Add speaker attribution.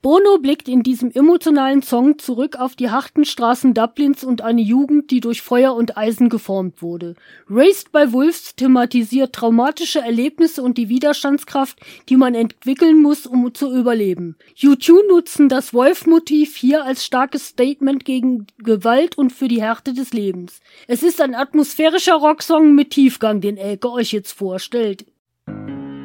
Speaker 1: Bono blickt in diesem emotionalen Song zurück auf die harten Straßen Dublins und eine Jugend, die durch Feuer und Eisen geformt wurde. Raised by Wolves thematisiert traumatische Erlebnisse und die Widerstandskraft, die man entwickeln muss, um zu überleben. U2 nutzen das Wolf-Motiv hier als starkes Statement gegen Gewalt und für die Härte des Lebens. Es ist ein atmosphärischer Rocksong mit Tiefgang, den Elke euch jetzt vorstellt.